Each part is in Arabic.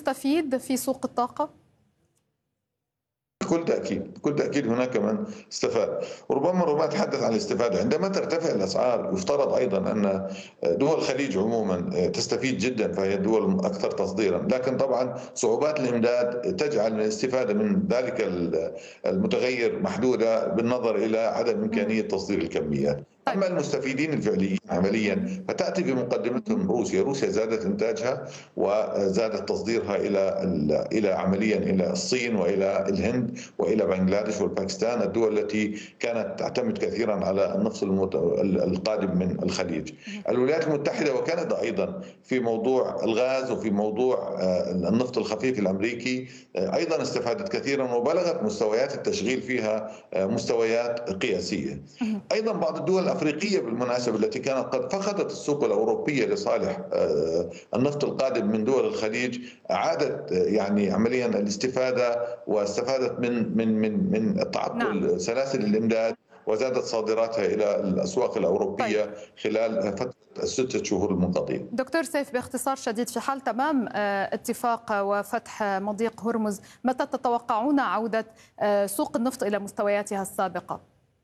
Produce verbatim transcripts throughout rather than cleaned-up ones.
مستفيد في سوق الطاقة؟ بكل تأكيد بكل تأكيد هناك من استفاد، وربما ربما أتحدث عن الاستفادة عندما ترتفع الأسعار. يفترض أيضا أن دول الخليج عموما تستفيد جدا، فهي الدول أكثر تصديرا، لكن طبعا صعوبات الإمداد تجعل الاستفادة من ذلك المتغير محدودة بالنظر إلى عدم إمكانية تصدير الكميات. أما المستفيدين الفعليين عمليا فتأتي بمقدمتهم روسيا. روسيا زادت إنتاجها وزادت تصديرها إلى إلى عمليا إلى الصين وإلى الهند وإلى بنغلاديش والباكستان، الدول التي كانت تعتمد كثيرا على النفط القادم من الخليج. الولايات المتحدة وكندا أيضا في موضوع الغاز وفي موضوع النفط الخفيف الأمريكي أيضا استفادت كثيرا، وبلغت مستويات التشغيل فيها مستويات قياسية. أيضا بعض الدول الأفريقية بالمناسبة التي كانت قد فقدت السوق الأوروبية لصالح النفط القادم من دول الخليج عادت يعني عمليا الاستفادة واستفادت من من من من تعطل نعم. سلاسل الإمداد، وزادت صادراتها إلى الأسواق الأوروبية طيب. خلال فترة الستة شهور المنقضية. دكتور سيف، باختصار شديد، في حال تمام اتفاق وفتح مضيق هرمز، متى تتوقعون عودة سوق النفط إلى مستوياتها السابقة؟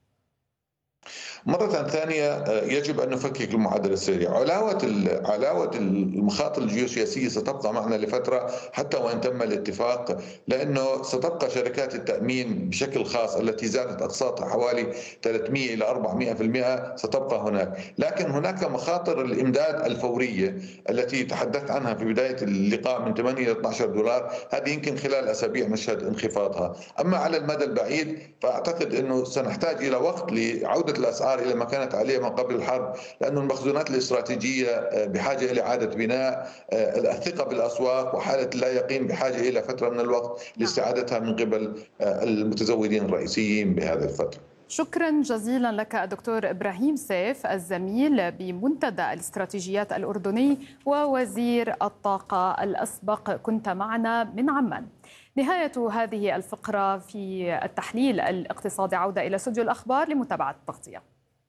مرة ثانية يجب أن نفكك المعادلة السريعة. علاوة علاوة المخاطر الجيوسياسية ستبقى معنا لفترة حتى وإن تم الاتفاق، لأنه ستبقى شركات التأمين بشكل خاص التي زادت أقساطها حوالي ثلاثمئة إلى أربعمئة بالمئة ستبقى هناك، لكن هناك مخاطر الإمداد الفورية التي تحدثت عنها في بداية اللقاء من ثمانية إلى اثني عشر دولار، هذه يمكن خلال أسابيع نشهد انخفاضها. أما على المدى البعيد فأعتقد أنه سنحتاج إلى وقت لعودة الأسعار إلى ما كانت عليه من قبل الحرب، لأن المخزونات الاستراتيجية بحاجة إلى إعادة بناء، الثقة بالأسواق وحالة اللا يقين بحاجة إلى فترة من الوقت لاستعادتها من قبل المتزودين الرئيسيين بهذه الفترة. شكرا جزيلا لك دكتور إبراهيم سيف، الزميل بمنتدى الاستراتيجيات الأردني ووزير الطاقة الأسبق، كنت معنا من عمان. نهاية هذه الفقرة في التحليل الاقتصادي. عودة إلى استوديو الأخبار لمتابعة التغطية.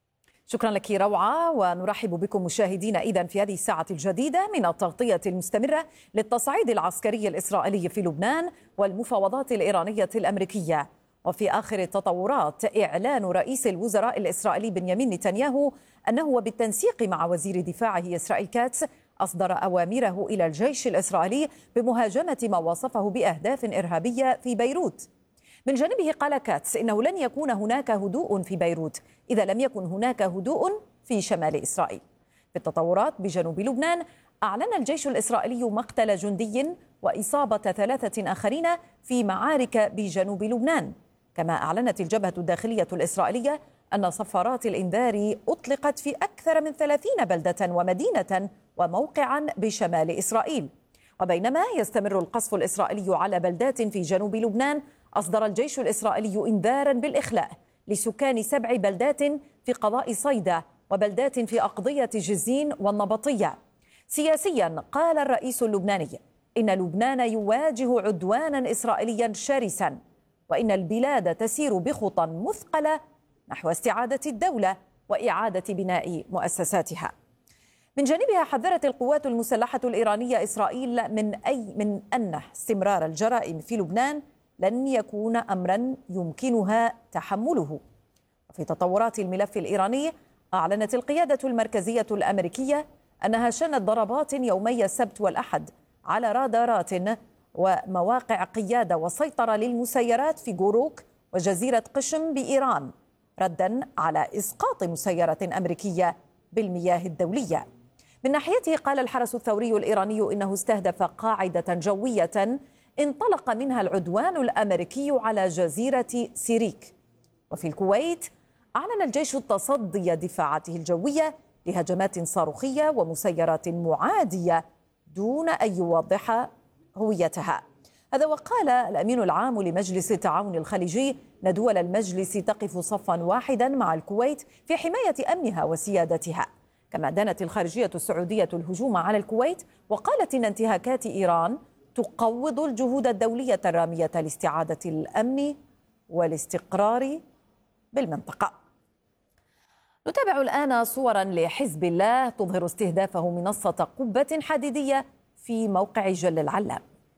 شكرا لك روعة، ونرحب بكم مشاهدينا إذن في هذه الساعة الجديدة من التغطية المستمرة للتصعيد العسكري الإسرائيلي في لبنان والمفاوضات الإيرانية الأمريكية. وفي آخر التطورات إعلان رئيس الوزراء الإسرائيلي بنيامين نتنياهو أنه وبالتنسيق مع وزير دفاعه إسرائيل كاتس أصدر أوامره إلى الجيش الإسرائيلي بمهاجمة ما وصفه بأهداف إرهابية في بيروت. من جانبه قال كاتس إنه لن يكون هناك هدوء في بيروت إذا لم يكن هناك هدوء في شمال إسرائيل. في التطورات بجنوب لبنان، أعلن الجيش الإسرائيلي مقتل جندي وإصابة ثلاثة آخرين في معارك بجنوب لبنان. كما أعلنت الجبهة الداخلية الإسرائيلية أن صفارات الإنذار أطلقت في أكثر من ثلاثين بلدة ومدينة وموقعا بشمال إسرائيل. وبينما يستمر القصف الإسرائيلي على بلدات في جنوب لبنان، أصدر الجيش الإسرائيلي إنذارا بالإخلاء لسكان سبع بلدات في قضاء صيدا وبلدات في أقضية جزين والنبطية. سياسيا، قال الرئيس اللبناني إن لبنان يواجه عدوانا إسرائيليا شرسا، وإن البلاد تسير بخطى مثقلة نحو استعادة الدولة وإعادة بناء مؤسساتها. من جانبها، حذرت القوات المسلحة الإيرانية إسرائيل من أي من أن استمرار الجرائم في لبنان لن يكون أمرا يمكنها تحمله. وفي تطورات الملف الإيراني، أعلنت القيادة المركزية الأمريكية أنها شنت ضربات يومي السبت والأحد على رادارات ومواقع قيادة وسيطرة للمسيرات في جوروك وجزيرة قشم بإيران، ردا على إسقاط مسيرة أمريكية بالمياه الدولية. من ناحيته، قال الحرس الثوري الإيراني إنه استهدف قاعدة جوية انطلق منها العدوان الأمريكي على جزيرة سيريك. وفي الكويت، أعلن الجيش تصدي دفاعاته الجوية لهجمات صاروخية ومسيرات معادية دون أن يوضح هويتها. هذا وقال الأمين العام لمجلس التعاون الخليجي أن دول المجلس تقف صفا واحدا مع الكويت في حماية أمنها وسيادتها. كما دانت الخارجية السعودية الهجوم على الكويت، وقالت إن انتهاكات إيران تقوض الجهود الدولية الرامية لاستعادة الأمن والاستقرار بالمنطقة. نتابع الآن صورا لحزب الله تظهر استهدافه منصة قبة حديدية في موقع جل العلام.